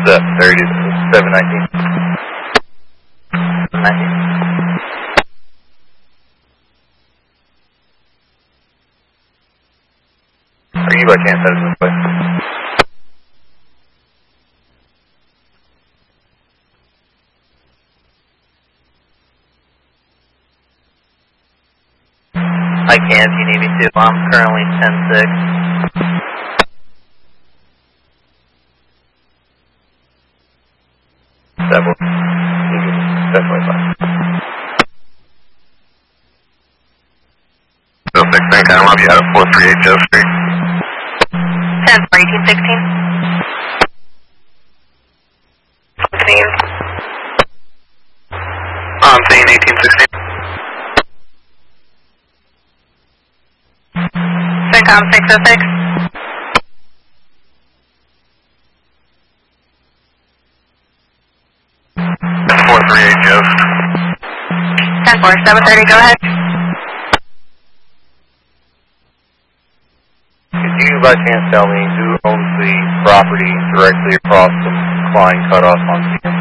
30 719. 19. Are you by chance headed this way? I can if you need me to. I'm currently 10-6. Definitely fine. So 6 Bank, I love you out of 438 Jeff Street. 10 for 1816. 16. I'm saying 1816. CENTCOM 606. 438 Jeff. 10-4, 730, go ahead. Could you by chance tell me who owns the property directly across the Klein cutoff on CM?